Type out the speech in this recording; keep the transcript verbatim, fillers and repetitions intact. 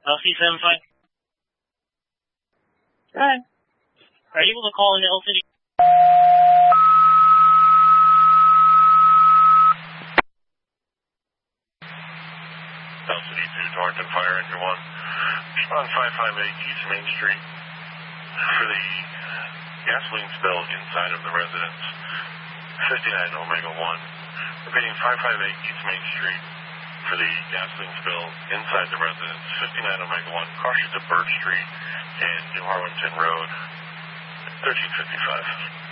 L C seven five. Alright. Are you able to call into L City? L City two, Torrington Fire Engine one. On five five eight East Main Street for the gasoline spill inside of the residence. fifty-nine Omega one. Repeating five five eight East Main Street for the gasoline spill inside the residence. fifty-nine Omega one. Car shoot to Birch Street and New Harwinton Road. thirteen fifty-five.